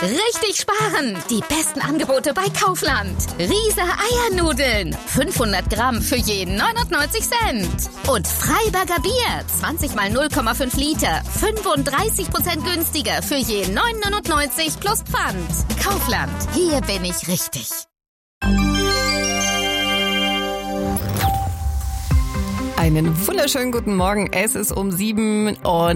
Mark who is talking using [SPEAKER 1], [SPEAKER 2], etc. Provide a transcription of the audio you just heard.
[SPEAKER 1] Richtig sparen! Die besten Angebote bei Kaufland. Riese Eiernudeln. 500 Gramm für jeden 99 Cent. Und Freiberger Bier. 20 mal 0,5 Liter. 35% günstiger für jeden 9,99 plus Pfand. Kaufland. Hier bin ich richtig.
[SPEAKER 2] Einen wunderschönen guten Morgen. Es ist um 7 und